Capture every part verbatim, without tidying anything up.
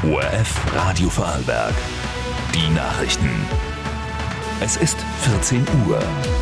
O R F Radio Vorarlberg. Die Nachrichten. Es ist vierzehn Uhr.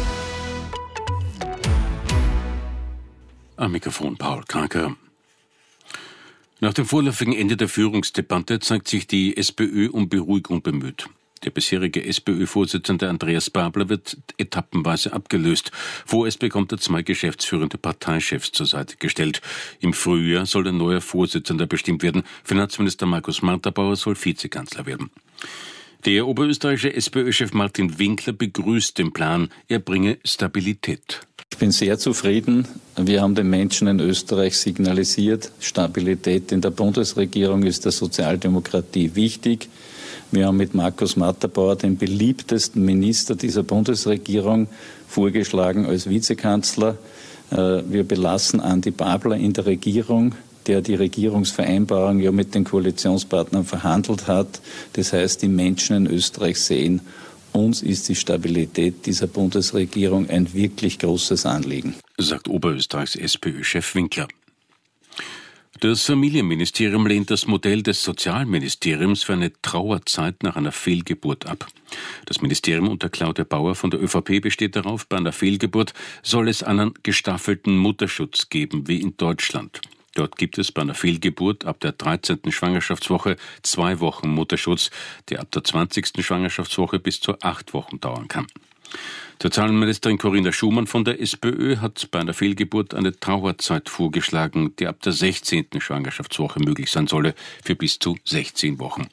Am Mikrofon Paul Kranker. Nach dem vorläufigen Ende der Führungsdebatte zeigt sich die SPÖ um Beruhigung bemüht. Der bisherige SPÖ-Vorsitzende Andreas Babler wird etappenweise abgelöst. Vorerst bekommt er zwei geschäftsführende Parteichefs zur Seite gestellt. Im Frühjahr soll ein neuer Vorsitzender bestimmt werden. Finanzminister Markus Matterbauer soll Vizekanzler werden. Der oberösterreichische SPÖ-Chef Martin Winkler begrüßt den Plan. Er bringe Stabilität. Ich bin sehr zufrieden. Wir haben den Menschen in Österreich signalisiert, Stabilität in der Bundesregierung ist der Sozialdemokratie wichtig. Wir haben mit Markus Matterbauer den beliebtesten Minister dieser Bundesregierung vorgeschlagen als Vizekanzler. Wir belassen Andi Babler in der Regierung, der die Regierungsvereinbarung ja mit den Koalitionspartnern verhandelt hat. Das heißt, die Menschen in Österreich sehen, uns ist die Stabilität dieser Bundesregierung ein wirklich großes Anliegen, sagt Oberösterreichs SPÖ-Chef Winkler. Das Familienministerium lehnt das Modell des Sozialministeriums für eine Trauerzeit nach einer Fehlgeburt ab. Das Ministerium unter Claudia Bauer von der ÖVP besteht darauf, bei einer Fehlgeburt soll es einen gestaffelten Mutterschutz geben, wie in Deutschland. Dort gibt es bei einer Fehlgeburt ab der dreizehnten Schwangerschaftswoche zwei Wochen Mutterschutz, der ab der zwanzigsten Schwangerschaftswoche bis zu acht Wochen dauern kann. Sozialministerin Corinna Schumann von der SPÖ hat bei einer Fehlgeburt eine Trauerzeit vorgeschlagen, die ab der sechzehnten Schwangerschaftswoche möglich sein solle, für bis zu sechzehn Wochen.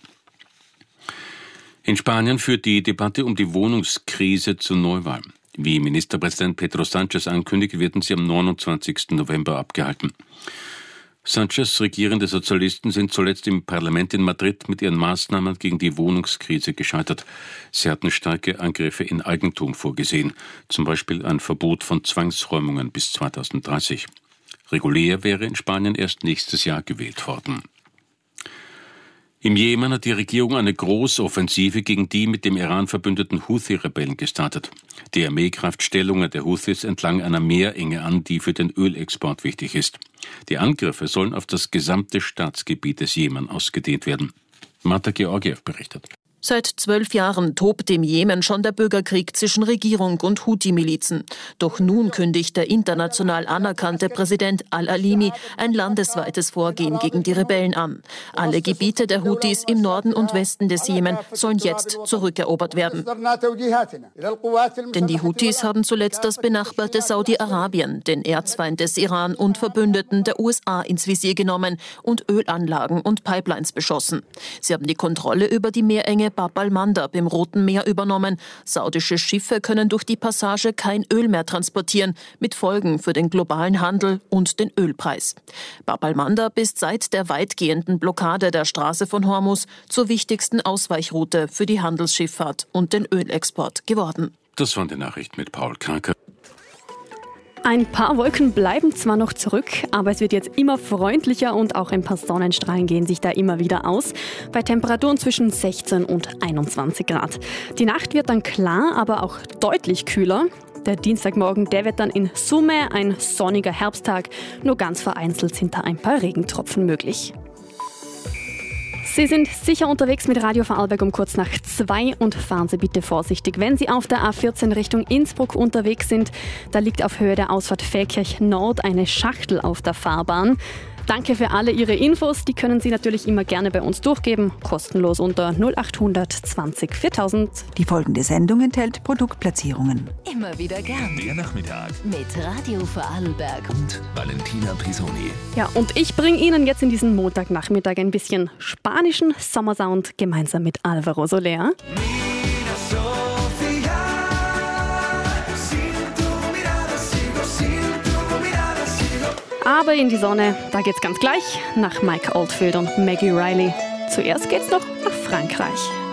In Spanien führt die Debatte um die Wohnungskrise zur Neuwahl. Wie Ministerpräsident Pedro Sánchez ankündigt, werden sie am neunundzwanzigsten November abgehalten. Sánchez' regierende Sozialisten sind zuletzt im Parlament in Madrid mit ihren Maßnahmen gegen die Wohnungskrise gescheitert. Sie hatten starke Angriffe in Eigentum vorgesehen, zum Beispiel ein Verbot von Zwangsräumungen bis zweitausenddreißig. Regulär wäre in Spanien erst nächstes Jahr gewählt worden. Im Jemen hat die Regierung eine Großoffensive gegen die mit dem Iran verbündeten Houthi-Rebellen gestartet. Die Armee greift Stellungen der Houthis entlang einer Meerenge an, die für den Ölexport wichtig ist. Die Angriffe sollen auf das gesamte Staatsgebiet des Jemen ausgedehnt werden. Marta Georgiev berichtet. Seit zwölf Jahren tobt im Jemen schon der Bürgerkrieg zwischen Regierung und Houthi-Milizen. Doch nun kündigt der international anerkannte Präsident Al-Alimi ein landesweites Vorgehen gegen die Rebellen an. Alle Gebiete der Houthis im Norden und Westen des Jemen sollen jetzt zurückerobert werden. Denn die Houthis haben zuletzt das benachbarte Saudi-Arabien, den Erzfeind des Iran und Verbündeten der U S A ins Visier genommen und Ölanlagen und Pipelines beschossen. Sie haben die Kontrolle über die Meerenge Bab al-Mandab im Roten Meer übernommen. Saudische Schiffe können durch die Passage kein Öl mehr transportieren, mit Folgen für den globalen Handel und den Ölpreis. Bab al-Mandab ist seit der weitgehenden Blockade der Straße von Hormuz zur wichtigsten Ausweichroute für die Handelsschifffahrt und den Ölexport geworden. Das waren die Nachrichten mit Paul Kranker. Ein paar Wolken bleiben zwar noch zurück, aber es wird jetzt immer freundlicher und auch ein paar Sonnenstrahlen gehen sich da immer wieder aus. Bei Temperaturen zwischen sechzehn und einundzwanzig Grad. Die Nacht wird dann klar, aber auch deutlich kühler. Der Dienstagmorgen, der wird dann in Summe ein sonniger Herbsttag. Nur ganz vereinzelt sind da ein paar Regentropfen möglich. Sie sind sicher unterwegs mit Radio Vorarlberg um kurz nach zwei und fahren Sie bitte vorsichtig. Wenn Sie auf der A vierzehn Richtung Innsbruck unterwegs sind, da liegt auf Höhe der Ausfahrt Feldkirch Nord eine Schachtel auf der Fahrbahn. Danke für alle Ihre Infos, die können Sie natürlich immer gerne bei uns durchgeben, kostenlos unter null achthundert zwanzig viertausend. Die folgende Sendung enthält Produktplatzierungen. Immer wieder gern. Der Nachmittag mit Radio Vorarlberg und Valentina Pisoni. Ja, und ich bringe Ihnen jetzt in diesen Montagnachmittag ein bisschen spanischen Sommersound gemeinsam mit Alvaro Soler. Aber in die Sonne, da geht's ganz gleich nach Mike Oldfield und Maggie Riley. Zuerst geht's noch nach Frankreich.